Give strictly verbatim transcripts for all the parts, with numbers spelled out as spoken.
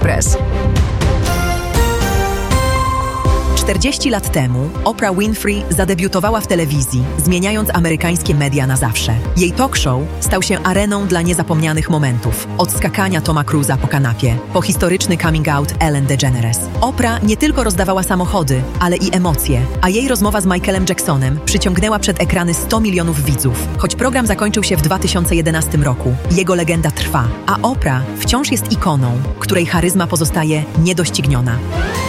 Express. czterdzieści lat temu Oprah Winfrey zadebiutowała w telewizji, zmieniając amerykańskie media na zawsze. Jej talk show stał się areną dla niezapomnianych momentów. Od skakania Toma Cruza po kanapie, po historyczny coming out Ellen DeGeneres. Oprah nie tylko rozdawała samochody, ale i emocje, a jej rozmowa z Michaelem Jacksonem przyciągnęła przed ekrany sto milionów widzów. Choć program zakończył się w dwa tysiące jedenastym roku, jego legenda trwa, a Oprah wciąż jest ikoną, której charyzma pozostaje niedościgniona.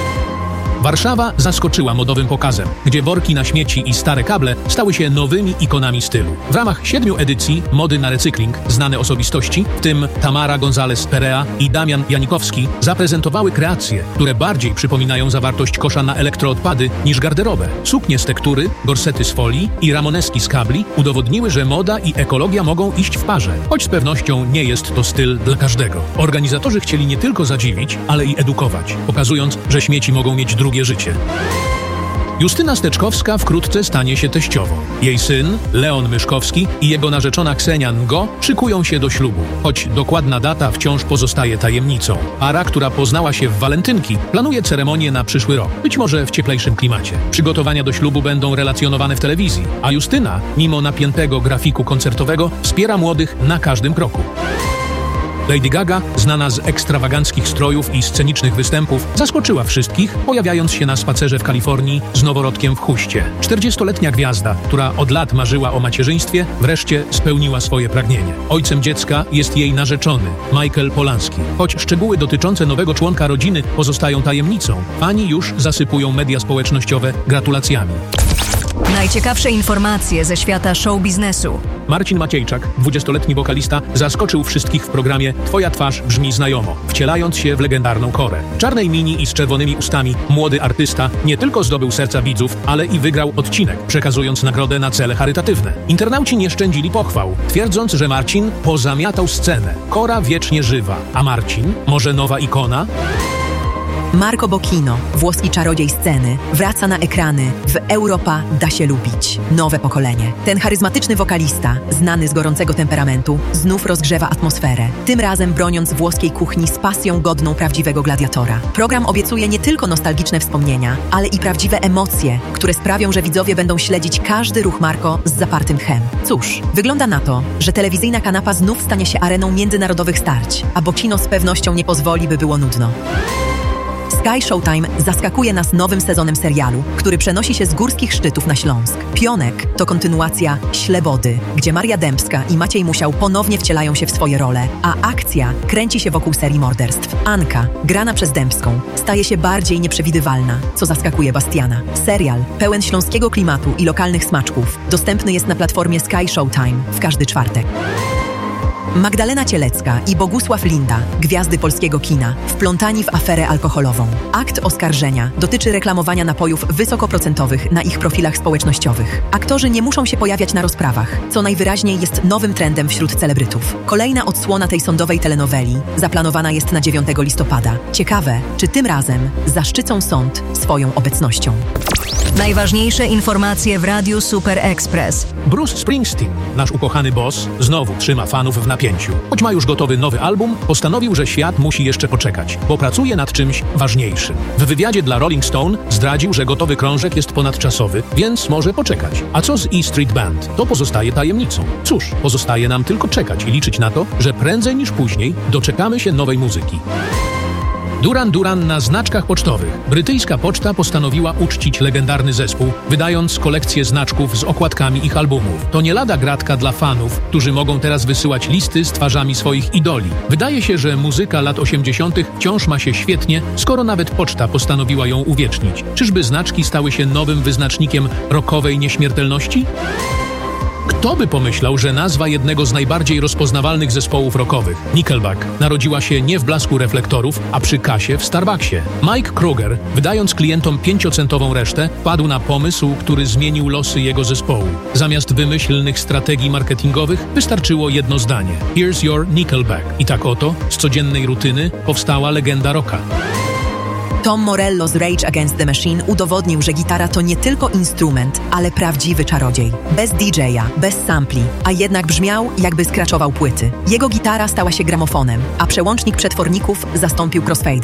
Warszawa zaskoczyła modowym pokazem, gdzie worki na śmieci i stare kable stały się nowymi ikonami stylu. W ramach siedmiu edycji Mody na recykling znane osobistości, w tym Tamara González-Perea i Damian Janikowski, zaprezentowały kreacje, które bardziej przypominają zawartość kosza na elektroodpady niż garderobę. Suknie z tektury, gorsety z folii i ramoneski z kabli udowodniły, że moda i ekologia mogą iść w parze, choć z pewnością nie jest to styl dla każdego. Organizatorzy chcieli nie tylko zadziwić, ale i edukować, pokazując, że śmieci mogą mieć drugie życie. Justyna Steczkowska wkrótce stanie się teściową. Jej syn, Leon Myszkowski i jego narzeczona Ksenia Ngo szykują się do ślubu, choć dokładna data wciąż pozostaje tajemnicą. Para, która poznała się w walentynki, planuje ceremonię na przyszły rok, być może w cieplejszym klimacie. Przygotowania do ślubu będą relacjonowane w telewizji, a Justyna, mimo napiętego grafiku koncertowego, wspiera młodych na każdym kroku. Lady Gaga, znana z ekstrawaganckich strojów i scenicznych występów, zaskoczyła wszystkich, pojawiając się na spacerze w Kalifornii z noworodkiem w chuście. czterdziestoletnia gwiazda, która od lat marzyła o macierzyństwie, wreszcie spełniła swoje pragnienie. Ojcem dziecka jest jej narzeczony, Michael Polanski. Choć szczegóły dotyczące nowego członka rodziny pozostają tajemnicą, fani już zasypują media społecznościowe gratulacjami. Najciekawsze informacje ze świata show biznesu. Marcin Maciejczak, dwudziestoletni wokalista, zaskoczył wszystkich w programie Twoja twarz brzmi znajomo, wcielając się w legendarną Korę. W czarnej mini i z czerwonymi ustami młody artysta nie tylko zdobył serca widzów, ale i wygrał odcinek, przekazując nagrodę na cele charytatywne. Internauci nie szczędzili pochwał, twierdząc, że Marcin pozamiatał scenę. Kora wiecznie żywa, a Marcin, może nowa ikona? Marco Bocchino, włoski czarodziej sceny, wraca na ekrany w Europa da się lubić. Nowe pokolenie. Ten charyzmatyczny wokalista, znany z gorącego temperamentu, znów rozgrzewa atmosferę. Tym razem broniąc włoskiej kuchni z pasją godną prawdziwego gladiatora. Program obiecuje nie tylko nostalgiczne wspomnienia, ale i prawdziwe emocje, które sprawią, że widzowie będą śledzić każdy ruch Marco z zapartym tchem. Cóż, wygląda na to, że telewizyjna kanapa znów stanie się areną międzynarodowych starć, a Bocchino z pewnością nie pozwoli, by było nudno. Sky Showtime zaskakuje nas nowym sezonem serialu, który przenosi się z górskich szczytów na Śląsk. Pionek to kontynuacja Ślebody, gdzie Maria Dębska i Maciej Musiał ponownie wcielają się w swoje role, a akcja kręci się wokół serii morderstw. Anka, grana przez Dębską, staje się bardziej nieprzewidywalna, co zaskakuje Bastiana. Serial, pełen śląskiego klimatu i lokalnych smaczków, dostępny jest na platformie Sky Showtime w każdy czwartek. Magdalena Cielecka i Bogusław Linda, gwiazdy polskiego kina, wplątani w aferę alkoholową. Akt oskarżenia dotyczy reklamowania napojów wysokoprocentowych na ich profilach społecznościowych. Aktorzy nie muszą się pojawiać na rozprawach, co najwyraźniej jest nowym trendem wśród celebrytów. Kolejna odsłona tej sądowej telenoweli zaplanowana jest na dziewiątego listopada. Ciekawe, czy tym razem zaszczycą sąd swoją obecnością. Najważniejsze informacje w Radiu Super Express. Bruce Springsteen, nasz ukochany boss, znowu trzyma fanów w napięciu. Choć ma już gotowy nowy album, postanowił, że świat musi jeszcze poczekać, bo pracuje nad czymś ważniejszym. W wywiadzie dla Rolling Stone zdradził, że gotowy krążek jest ponadczasowy, więc może poczekać. A co z E Street Band? To pozostaje tajemnicą. Cóż, pozostaje nam tylko czekać i liczyć na to, że prędzej niż później doczekamy się nowej muzyki. Duran Duran na znaczkach pocztowych. Brytyjska poczta postanowiła uczcić legendarny zespół, wydając kolekcję znaczków z okładkami ich albumów. To nie lada gratka dla fanów, którzy mogą teraz wysyłać listy z twarzami swoich idoli. Wydaje się, że muzyka lat osiemdziesiątych wciąż ma się świetnie, skoro nawet poczta postanowiła ją uwiecznić. Czyżby znaczki stały się nowym wyznacznikiem rockowej nieśmiertelności? Kto by pomyślał, że nazwa jednego z najbardziej rozpoznawalnych zespołów rockowych, Nickelback, narodziła się nie w blasku reflektorów, a przy kasie w Starbucksie. Mike Kruger, wydając klientom pięciocentową resztę, padł na pomysł, który zmienił losy jego zespołu. Zamiast wymyślnych strategii marketingowych wystarczyło jedno zdanie: Here's your Nickelback. I tak oto, z codziennej rutyny, powstała legenda rocka. Tom Morello z Rage Against the Machine udowodnił, że gitara to nie tylko instrument, ale prawdziwy czarodziej. Bez D J a, bez sampli, a jednak brzmiał, jakby skraczował płyty. Jego gitara stała się gramofonem, a przełącznik przetworników zastąpił crossfader.